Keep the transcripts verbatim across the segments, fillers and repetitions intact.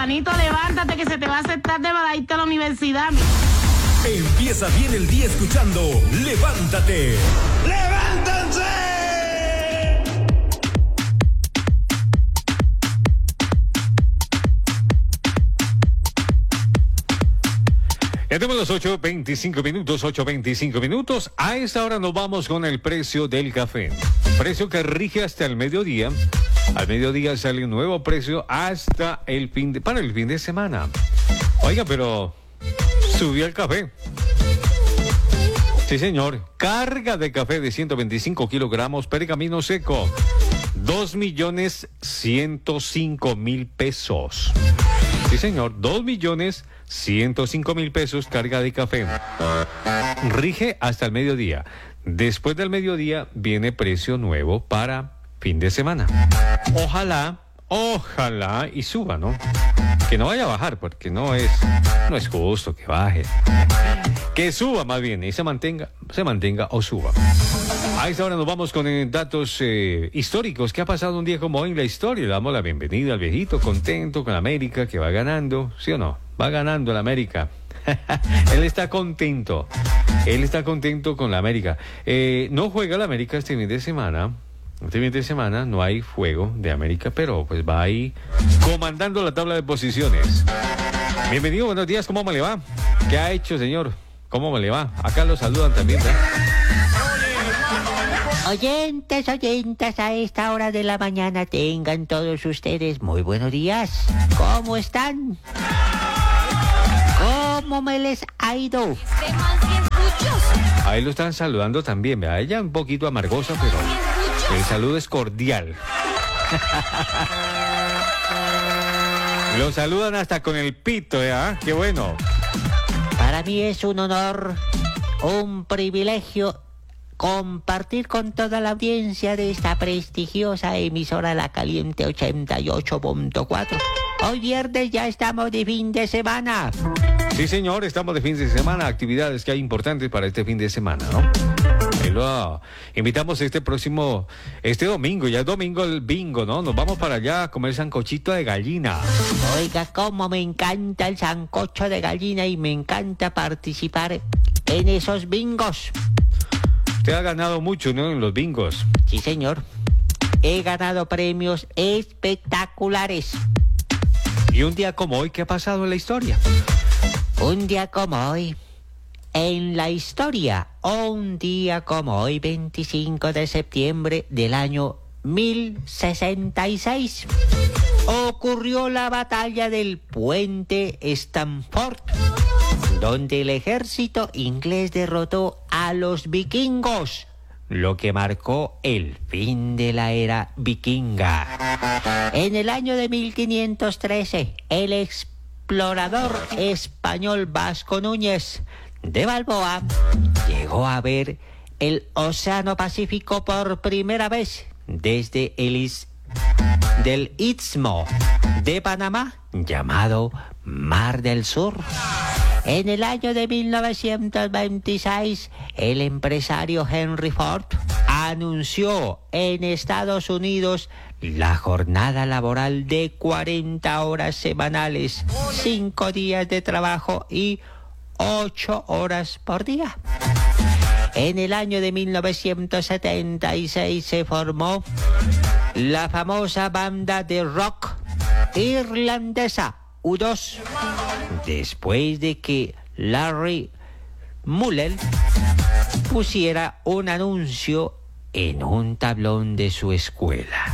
Juanito, levántate que se te va a hacer tarde para irte a la universidad. Empieza bien el día escuchando Levántate. ¡Levántense! Ya tenemos los ocho veinticinco minutos, ocho veinticinco minutos. A esta hora nos vamos con el precio del café. Precio que rige hasta el mediodía. Al mediodía sale un nuevo precio hasta el fin de, para el fin de semana. Oiga, pero subió el café. Sí, señor. Carga de café de ciento veinticinco kilogramos, pergamino seco. dos millones ciento cinco mil pesos. Sí, señor. dos millones ciento cinco mil pesos carga de café. Rige hasta el mediodía. Después del mediodía viene precio nuevo para fin de semana. Ojalá, ojalá y suba, ¿no? Que no vaya a bajar, porque no es, no es justo que baje. Que suba más bien y se mantenga, se mantenga o suba. A esta hora nos vamos con eh, datos eh, históricos. ¿Qué ha pasado un día como hoy en la historia? Le damos la bienvenida al viejito, contento con América, que va ganando, ¿sí o no? Va ganando la América. Él está contento. Él está contento con la América. Eh, no juega la América este fin de semana. Este fin de semana no hay juego de América, pero pues va ahí comandando la tabla de posiciones. Bienvenido, buenos días, ¿cómo me le va? ¿Qué ha hecho, señor? ¿Cómo me le va? Acá lo saludan también, ¿verdad? Oyentes, oyentes, a esta hora de la mañana tengan todos ustedes muy buenos días. ¿Cómo están? ¿Cómo me les ha ido? Ahí lo están saludando también, ¿verdad? Ella un poquito amargosa, pero el saludo es cordial. Lo saludan hasta con el pito, ¿verdad? ¡Qué bueno! Para mí es un honor, un privilegio compartir con toda la audiencia de esta prestigiosa emisora La Caliente ochenta y ocho punto cuatro. Hoy viernes ya estamos de fin de semana. Sí, señor, estamos de fin de semana. Actividades que hay importantes para este fin de semana, ¿no? Y lo invitamos este próximo, este domingo, ya es domingo el bingo, ¿no? Nos vamos para allá a comer sancochito de gallina. Oiga, cómo me encanta el sancocho de gallina y me encanta participar en esos bingos. Usted ha ganado mucho, ¿no? En los bingos. Sí, señor. He ganado premios espectaculares. Y un día como hoy, ¿qué ha pasado en la historia? Un día como hoy, en la historia, un día como hoy, veinticinco de septiembre del año mil sesenta y seis, ocurrió la batalla del puente Stamford, donde el ejército inglés derrotó a los vikingos, lo que marcó el fin de la era vikinga. En el año de mil quinientos trece, el explorador español Vasco Núñez de Balboa llegó a ver el Océano Pacífico por primera vez desde el is- del Istmo de Panamá, llamado Mar del Sur. En el año de mil novecientos veintiséis, el empresario Henry Ford anunció en Estados Unidos la jornada laboral de cuarenta horas semanales, cinco días de trabajo y ocho horas por día. En el año de mil novecientos setenta y seis se formó la famosa banda de rock irlandesa U dos, después de que Larry Mullen pusiera un anuncio en un tablón de su escuela.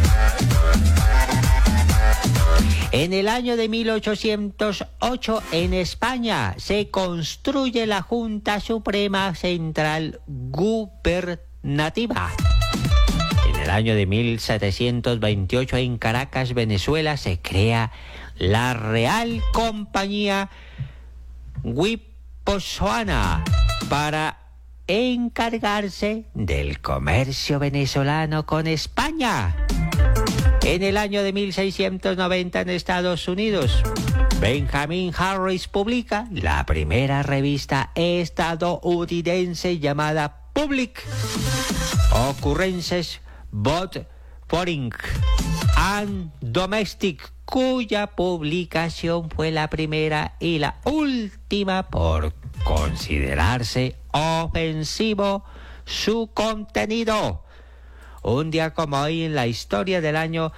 En el año de mil ochocientos ocho, en España, se construye la Junta Suprema Central Gubernativa. En el año de mil setecientos veintiocho, en Caracas, Venezuela, se crea la Real Compañía Guipuzcoana para encargarse del comercio venezolano con España. En el año de mil seiscientos noventa, en Estados Unidos, Benjamin Harris publica la primera revista estadounidense llamada Public Occurrences But Foreign and Domestic, cuya publicación fue la primera y la última por considerarse ofensivo su contenido. Un día como hoy en la historia del año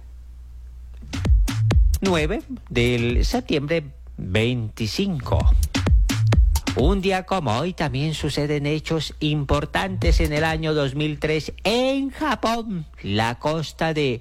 nueve del septiembre veinticinco. Un día como hoy también suceden hechos importantes en el año dos mil tres en Japón. La costa de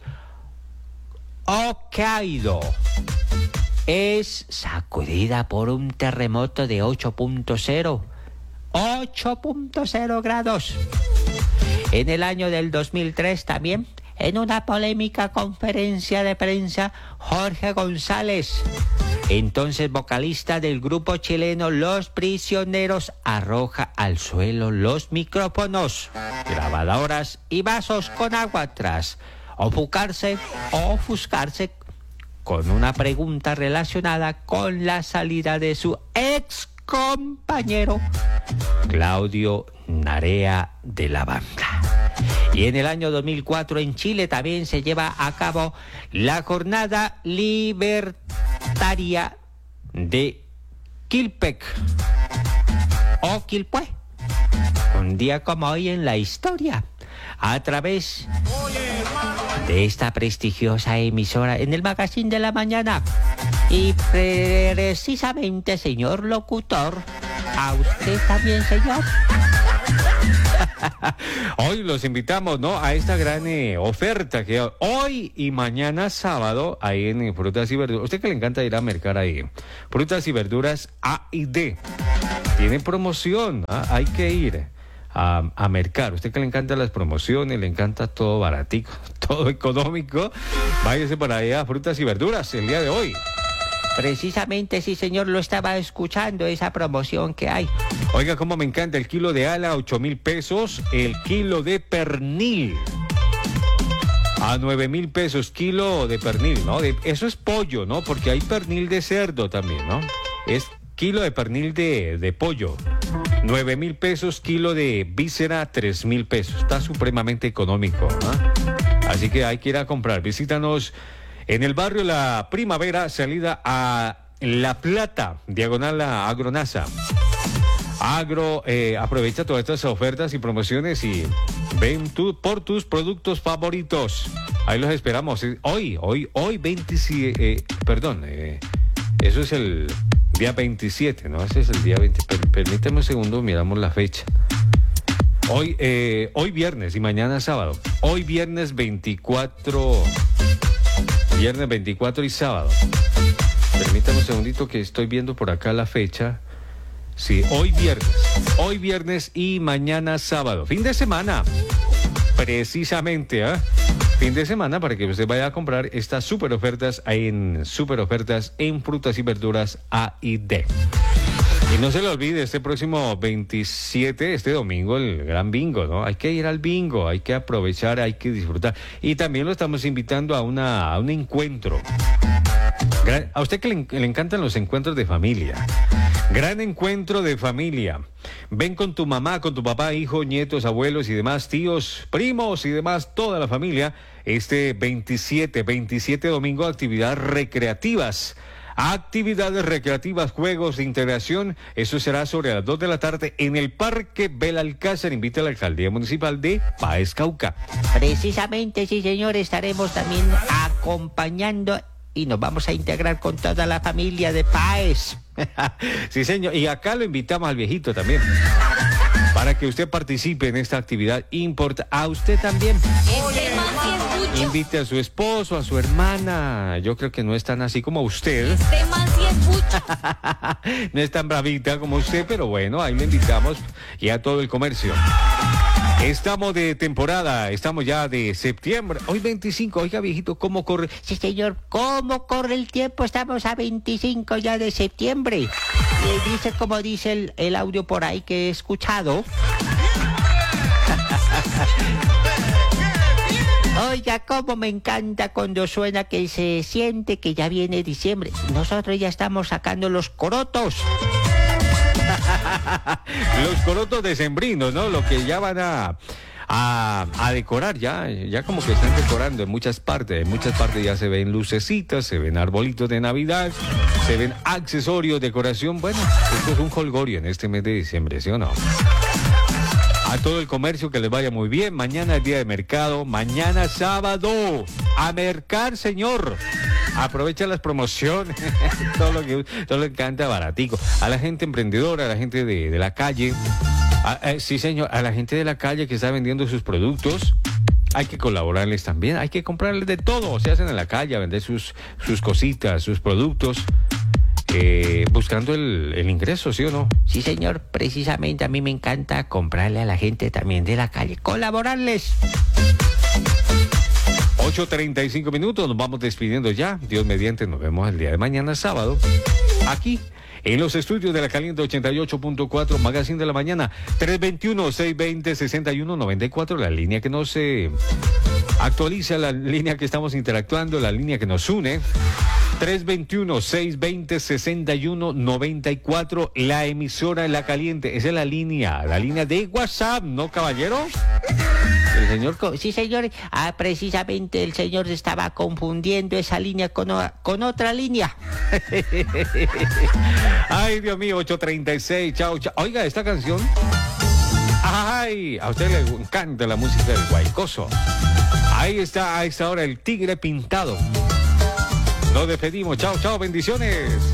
Hokkaido es sacudida por un terremoto de ocho punto cero. ocho punto cero grados. En el año del dos mil tres también, en una polémica conferencia de prensa, Jorge González, entonces vocalista del grupo chileno Los Prisioneros, arroja al suelo los micrófonos, grabadoras y vasos con agua tras ofuscarse, ofuscarse con una pregunta relacionada con la salida de su ex compañero Claudio Narea de la banda. Y en el año dos mil cuatro en Chile también se lleva a cabo la jornada libertaria de Quilpec o Quilpué. Un día como hoy en la historia, a través de esta prestigiosa emisora en el Magazine de la Mañana. Y precisamente, señor locutor, a usted también, señor. Hoy los invitamos, ¿no?, a esta gran eh, oferta que hoy y mañana sábado hay en eh, Frutas y Verduras. Usted que le encanta ir a mercar ahí. Frutas y Verduras A y D. Tiene promoción, ¿ah? Hay que ir a, a mercar. Usted que le encanta las promociones, le encanta todo baratico, todo económico. Váyase para allá a Frutas y Verduras el día de hoy. Precisamente, sí, señor, lo estaba escuchando, esa promoción que hay. Oiga, cómo me encanta el kilo de ala, ocho mil pesos. El kilo de pernil a nueve mil pesos, kilo de pernil, ¿no? De, eso es pollo, ¿no? Porque hay pernil de cerdo también, ¿no? Es kilo de pernil de, de pollo. nueve mil pesos, kilo de víscera, tres mil pesos. Está supremamente económico, ¿no? Así que hay que ir a comprar. Visítanos en el barrio La Primavera, salida a La Plata, diagonal a Agronasa. Agro, eh, aprovecha todas estas ofertas y promociones y ven tú por tus productos favoritos. Ahí los esperamos. Hoy, hoy, hoy veintisiete, eh, perdón, eh, eso es el día veintisiete, ¿no? Ese es el día veinte. Per, permíteme un segundo, miramos la fecha. Hoy, eh, hoy viernes y mañana sábado. Hoy viernes veinticuatro... Viernes veinticuatro y sábado. Permítame un segundito que estoy viendo por acá la fecha. Sí, hoy viernes. Hoy viernes y mañana sábado. Fin de semana. Precisamente, ¿eh? Fin de semana para que usted vaya a comprar estas super ofertas en super ofertas en Frutas y Verduras A y D. Y no se le olvide, este próximo veintisiete, este domingo, el gran bingo, ¿no? Hay que ir al bingo, hay que aprovechar, hay que disfrutar. Y también lo estamos invitando a, una, a un encuentro. Gran, a usted que le, le encantan los encuentros de familia. Gran encuentro de familia. Ven con tu mamá, con tu papá, hijo, nietos, abuelos y demás, tíos, primos y demás, toda la familia. Este veintisiete, veintisiete domingo, actividades recreativas. Actividades recreativas, juegos de integración. Eso será sobre las dos de la tarde en el Parque Belalcázar. Invita a la Alcaldía Municipal de Páez, Cauca. Precisamente, sí, señor, estaremos también acompañando y nos vamos a integrar con toda la familia de Páez. Sí, señor. Y acá lo invitamos al viejito también, para que usted participe en esta actividad importante. A usted también. Invite a su esposo, a su hermana. Yo creo que no es tan así como usted. Este man sí es mucho. No es tan bravita como usted, pero bueno, ahí le invitamos y a todo el comercio. Estamos de temporada, estamos ya de septiembre. Hoy veinticinco, oiga viejito, ¿cómo corre? Sí, señor, ¿cómo corre el tiempo? Estamos a veinticinco ya de septiembre. Y dice, como dice el, el audio por ahí que he escuchado. Oiga, cómo me encanta cuando suena que se siente que ya viene diciembre. Nosotros ya estamos sacando los corotos. Los corotos decembrinos, ¿no? Lo que ya van a, a, a decorar ya, ya como que están decorando en muchas partes, en muchas partes ya se ven lucecitas, se ven arbolitos de Navidad, se ven accesorios, decoración. Bueno, esto es un jolgorio en este mes de diciembre, ¿sí o no? A todo el comercio que les vaya muy bien. Mañana es día de mercado, mañana sábado, a mercar, señor. Aprovecha las promociones, todo lo que todo lo que canta baratico. A la gente emprendedora, a la gente de, de la calle, a, a, sí señor, a la gente de la calle que está vendiendo sus productos, hay que colaborarles también, hay que comprarles de todo. Se hacen en la calle a vender sus, sus cositas, sus productos. Eh, buscando el, el ingreso, ¿sí o no? Sí, señor, precisamente a mí me encanta comprarle a la gente también de la calle, colaborarles. ocho treinta y cinco minutos, nos vamos despidiendo ya. Dios mediante, nos vemos el día de mañana, sábado, aquí en los estudios de la Caliente ochenta y ocho punto cuatro, Magazine de la Mañana. Tres veintiuno, seiscientos veinte, sesenta y uno noventa y cuatro, la línea que nos eh, actualiza, la línea que estamos interactuando, la línea que nos une. tres veintiuno, seiscientos veinte, sesenta y uno noventa y cuatro, la emisora de La Caliente. Esa es la línea, la línea de WhatsApp, ¿no, caballero? El señor, co- sí, señor, ah, precisamente el señor estaba confundiendo esa línea con, o- con otra línea. Ay, Dios mío, ocho treinta y seis, chao, chao. Oiga, esta canción. Ay, a usted le encanta la música del guaycoso. Ahí está a esta hora el tigre pintado. Nos despedimos, chao, chao, bendiciones.